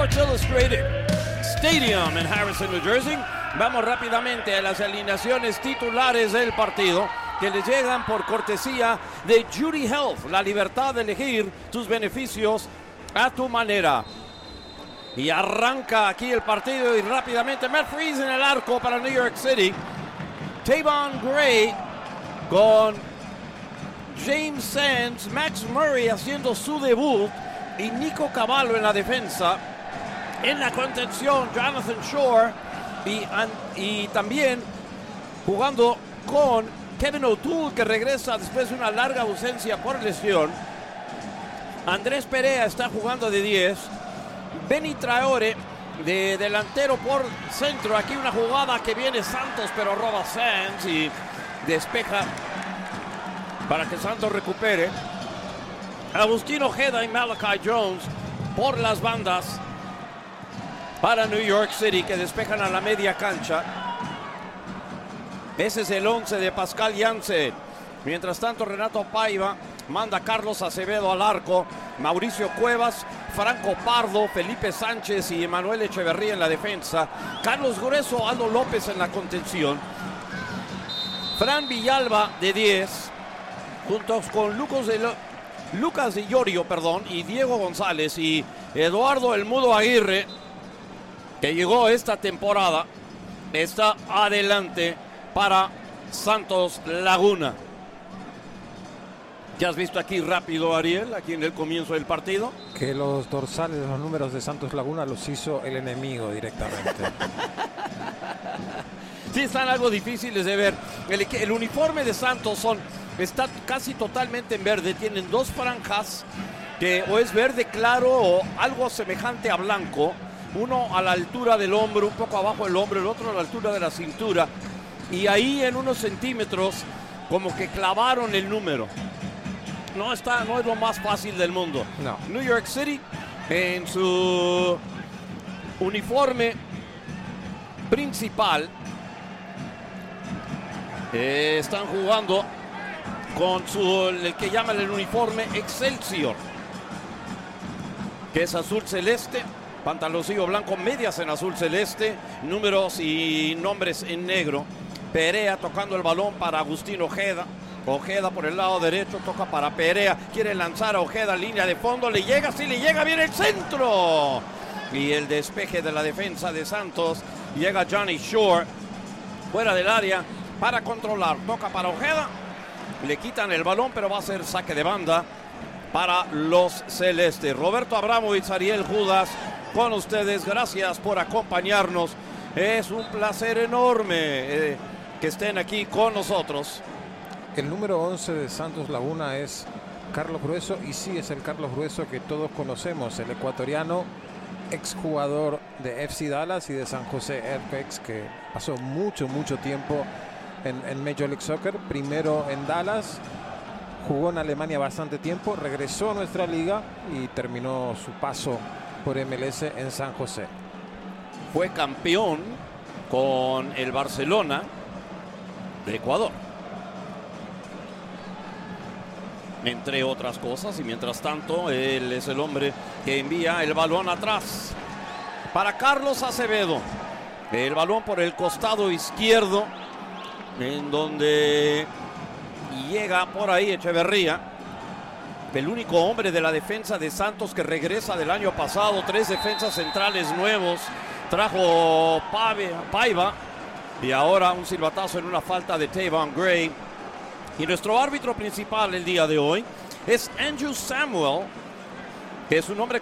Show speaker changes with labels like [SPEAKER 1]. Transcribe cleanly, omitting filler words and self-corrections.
[SPEAKER 1] Sports Illustrated Stadium en Harrison, New Jersey. Vamos rápidamente a las alineaciones titulares del partido que les llegan por cortesía de Judy Health, la libertad de elegir tus beneficios a tu manera. Y arranca aquí el partido y rápidamente Matt Freese en el arco para New York City. Tavon Gray con James Sands, Max Murray haciendo su debut y Nico Cavallo en la defensa. En la contención Jonathan Shore y también jugando con Kevin O'Toole, que regresa después de una larga ausencia por lesión. Andrés Perea está jugando de 10. Benny Traore de delantero por centro. Aquí una jugada que viene Santos, pero roba Sands y despeja para que Santos recupere. Agustín Ojeda y Malachi Jones por las bandas para New York City, que despejan a la media cancha. Ese es el 11 de Pascal Jansen. Mientras tanto, Renato Paiva manda a Carlos Acevedo al arco, Mauricio Cuevas, Franco Pardo, Felipe Sánchez y Emanuel Echeverría en la defensa, Carlos Grueso, Aldo López en la contención, Fran Villalba de 10, juntos con Lucas Di Iorio, y Diego González y Eduardo El Mudo Aguirre, que llegó esta temporada, está adelante para Santos Laguna. ¿Ya has visto aquí rápido, Ariel, aquí en el comienzo del partido?
[SPEAKER 2] Que los dorsales de los números de Santos Laguna los hizo el enemigo directamente.
[SPEAKER 1] Sí, están algo difíciles de ver. El uniforme de Santos está casi totalmente en verde. Tienen dos franjas que o es verde claro o algo semejante a blanco. Uno a la altura del hombro, un poco abajo del hombro, el otro a la altura de la cintura. Y ahí en unos centímetros como que clavaron el número. No es lo más fácil del mundo.
[SPEAKER 2] No.
[SPEAKER 1] New York City en su uniforme principal están jugando con el que llaman el uniforme Excelsior, que es azul celeste, pantaloncillo blanco, medias en azul celeste, números y nombres en negro. Perea tocando el balón para Agustín Ojeda. Ojeda por el lado derecho, toca para Perea, quiere lanzar a Ojeda, línea de fondo, le llega, viene el centro. Y el despeje de la defensa de Santos, llega Johnny Shore, fuera del área, para controlar, toca para Ojeda, le quitan el balón, pero va a ser saque de banda para los celestes. Roberto Abramovich, Ariel Judas, con ustedes, gracias por acompañarnos, es un placer enorme que estén aquí con nosotros.
[SPEAKER 2] El número 11 de Santos Laguna es Carlos Grueso, y sí, es el Carlos Grueso que todos conocemos, el ecuatoriano, exjugador de FC Dallas y de San José Earthquakes, que pasó mucho tiempo en Major League Soccer, primero en Dallas, jugó en Alemania bastante tiempo, regresó a nuestra liga y terminó su paso por MLS en San José.
[SPEAKER 1] Fue campeón con el Barcelona de Ecuador, entre otras cosas, y mientras tanto él es el hombre que envía el balón atrás para Carlos Acevedo. El balón por el costado izquierdo, en donde llega por ahí Echeverría, el único hombre de la defensa de Santos que regresa del año pasado. 3 defensas centrales nuevos trajo Paiva, y ahora un silbatazo en una falta de Tavon Gray. Y nuestro árbitro principal el día de hoy es Andrew Samuel, que es un hombre